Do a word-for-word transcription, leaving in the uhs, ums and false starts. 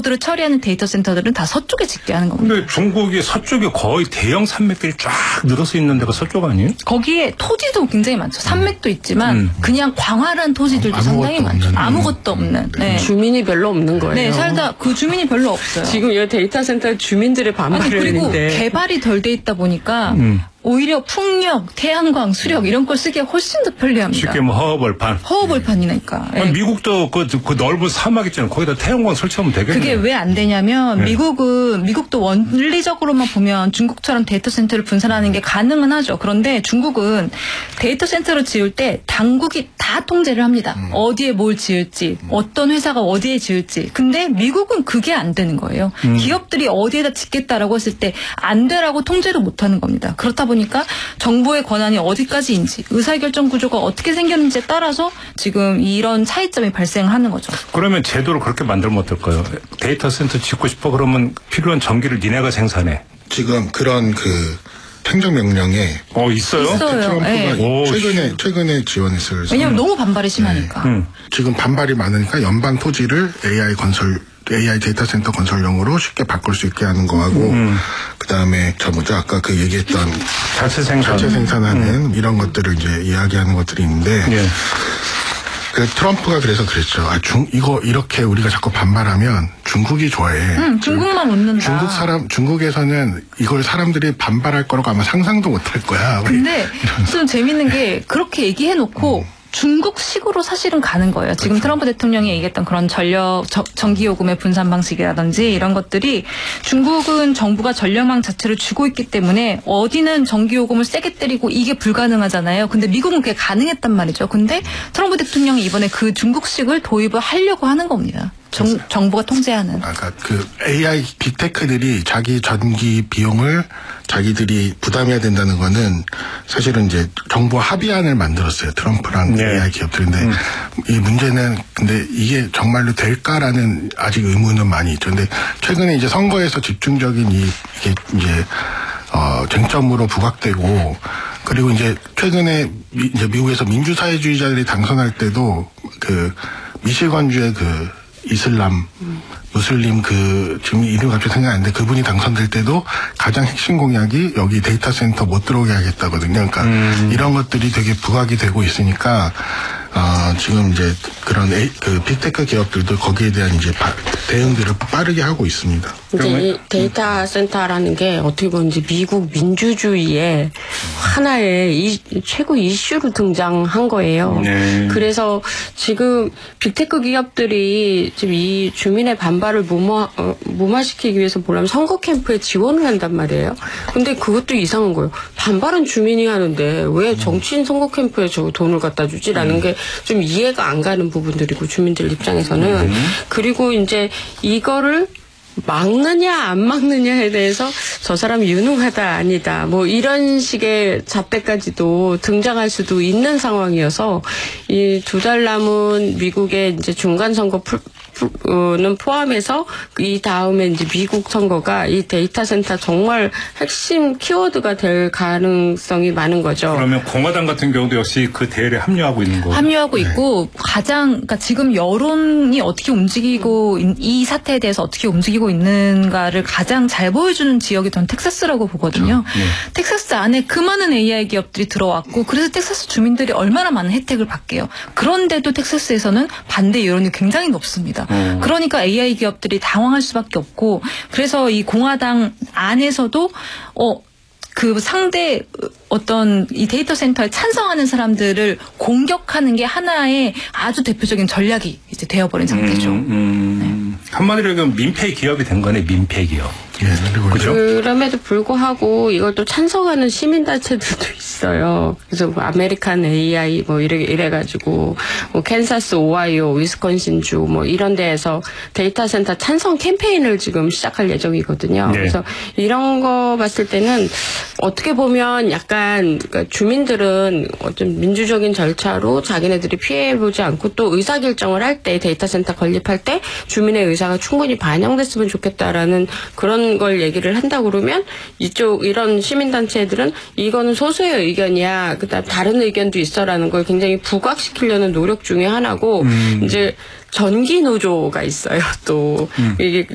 업무들을 처리하는 데이터 센터들은 다 서쪽에 짓게 하는 겁니다. 근데 중국이 서쪽에 거의 대형 산맥들이 쫙 늘어서 있는 데가 서쪽 아니에요? 거기에 토지도 굉장히 많죠. 산맥도 있지만 음. 그냥 광활한 토지들도 상당히 많죠. 없는. 아무것도 없는. 네. 주민이 별로 없는 거예요. 네, 살다 그 주민이 별로 없어요. 지금 이 데이터 센터 주민들의 반발을 아니, 그리고 했는데 개발이 덜 돼 있다 보니까 음. 오히려 풍력, 태양광, 수력 이런 걸 쓰기에 훨씬 더 편리합니다. 쉽게 뭐 허허벌판. 허허벌판이니까. 아니, 미국도 그, 그 넓은 사막 있잖아요. 거기다 태양광 설치하면 되겠네요. 그게 왜 안 되냐면 네. 미국은 미국도 원리적으로만 보면 중국처럼 데이터 센터를 분산하는 게 가능은 하죠. 그런데 중국은 데이터 센터를 지을 때 당국이 다 통제를 합니다. 음. 어디에 뭘 지을지, 음. 어떤 회사가 어디에 지을지. 근데 미국은 그게 안 되는 거예요. 음. 기업들이 어디에다 짓겠다라고 했을 때 안 되라고 통제를 못 하는 겁니다. 그렇다 보니까 정부의 권한이 어디까지인지, 의사결정 구조가 어떻게 생겼는지에 따라서 지금 이런 차이점이 발생하는 거죠. 그러면 제도를 그렇게 만들면 어떨까요? 데이터 센터 짓고 싶어 그러면 필요한 전기를 니네가 생산해. 지금 그런 그 행정명령에 어 있어요? 있어요. 트럼프가 네. 최근에 최근에 지원했어요. 왜냐하면 너무 반발이 심하니까. 네. 음. 지금 반발이 많으니까 연방 토지를 에이아이 건설 에이아이 데이터 센터 건설용으로 쉽게 바꿀 수 있게 하는 거하고 음. 그다음에 저 뭐죠 아까 그 얘기했던 자체 생산 자체 생산하는 음. 이런 것들을 이제 이야기하는 것들이 있는데 예. 그 트럼프가 그래서 그랬죠. 아, 중 이거 이렇게 우리가 자꾸 반발하면 중국이 좋아해. 음, 중국만 웃는다. 중국 사람 중국에서는 이걸 사람들이 반발할 거라고 아마 상상도 못 할 거야. 근데 좀 재밌는 게 그렇게 얘기해 놓고 음. 중국식으로 사실은 가는 거예요. 지금 그렇죠. 트럼프 대통령이 얘기했던 그런 전력, 저, 전기요금의 분산 방식이라든지 이런 것들이 중국은 정부가 전력망 자체를 주고 있기 때문에 어디는 전기요금을 세게 때리고 이게 불가능하잖아요. 근데 미국은 그게 가능했단 말이죠. 근데 트럼프 대통령이 이번에 그 중국식을 도입을 하려고 하는 겁니다. 정, 정부가 통제하는. 아까 그 에이아이 빅테크들이 자기 전기 비용을 자기들이 부담해야 된다는 거는 사실은 이제 정부 합의안을 만들었어요. 트럼프랑 네. 에이아이 기업들인데 음. 이 문제는 근데 이게 정말로 될까라는 아직 의문은 많이 있죠. 근데 최근에 이제 선거에서 집중적인 이 이게 이제 어 쟁점으로 부각되고 그리고 이제 최근에 미, 이제 미국에서 민주사회주의자들이 당선할 때도 그 미시건주의 그 이슬람, 음. 무슬림 그 지금 이름 갑자기 생각이 안 나는데 그분이 당선될 때도 가장 핵심 공약이 여기 데이터 센터 못 들어오게 하겠다거든요. 그러니까 음. 이런 것들이 되게 부각이 되고 있으니까 어, 지금 이제 그런 에이, 그 빅테크 기업들도 거기에 대한 이제 바, 대응들을 빠르게 하고 있습니다. 이제 이 데이터 센터라는 게 어떻게 보면 이제 미국 민주주의의 하나의 이, 최고 이슈로 등장한 거예요. 네. 그래서 지금 빅테크 기업들이 지금 이 주민의 반발을 무마, 어, 무마시키기 위해서 뭐냐면 선거 캠프에 지원을 한단 말이에요. 근데 그것도 이상한 거예요. 반발은 주민이 하는데 왜 정치인 선거 캠프에 저 돈을 갖다 주지라는 게 좀 이해가 안 가는 부분들이고 주민들 입장에서는 음. 그리고 이제 이거를 막느냐 안 막느냐에 대해서 저 사람이 유능하다 아니다 뭐 이런 식의 잣대까지도 등장할 수도 있는 상황이어서 이 두 달 남은 미국의 이제 중간 선거 는 포함해서 이 다음에 이제 미국 선거가 이 데이터 센터 정말 핵심 키워드가 될 가능성이 많은 거죠. 그러면 공화당 같은 경우도 역시 그 대열에 합류하고 있는 거예요. 합류하고 네. 있고 가장 그러니까 지금 여론이 어떻게 움직이고 이 사태에 대해서 어떻게 움직이고 있는가를 가장 잘 보여주는 지역이 전 텍사스라고 보거든요. 그렇죠. 네. 텍사스 안에 그 많은 에이아이 기업들이 들어왔고 그래서 텍사스 주민들이 얼마나 많은 혜택을 받게요. 그런데도 텍사스에서는 반대 여론이 굉장히 높습니다. 음. 그러니까 에이아이 기업들이 당황할 수밖에 없고 그래서 이 공화당 안에서도 어, 그 상대 어떤 이 데이터 센터에 찬성하는 사람들을 공격하는 게 하나의 아주 대표적인 전략이 이제 되어버린 상태죠. 음, 음. 네. 한마디로 얘기하면 민폐 기업이 된 거네, 민폐 기업. 예, 그렇죠? 그럼에도 불구하고 이걸 또 찬성하는 시민단체들도 있어요. 그래서 뭐 아메리칸 에이아이 뭐 이래, 이래가지고 뭐 캔사스, 오하이오, 위스콘신주 뭐 이런 데에서 데이터 센터 찬성 캠페인을 지금 시작할 예정이거든요. 네. 그래서 이런 거 봤을 때는 어떻게 보면 약간 그러니까 주민들은 어떤 민주적인 절차로 자기네들이 피해보지 않고 또 의사결정을 할 때 데이터 센터 건립할 때 주민의 의사가 충분히 반영됐으면 좋겠다라는 그런 걸 얘기를 한다 그러면 이쪽 이런 시민단체들은 이거는 소수의 의견이야. 그다음 다른 의견도 있어라는 걸 굉장히 부각시키려는 노력 중에 하나고 음. 이제 전기 노조가 있어요. 또 음. 이게